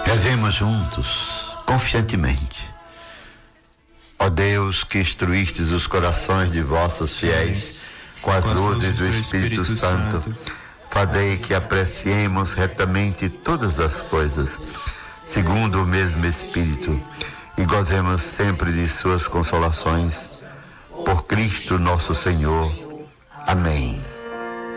Rezemos juntos, confiantemente. Ó Deus, que instruístes os corações de vossos fiéis com as luzes do Espírito Santo, fazei que apreciemos retamente todas as coisas, segundo o mesmo Espírito, e gozemos sempre de suas consolações. Por Cristo nosso Senhor. Amém.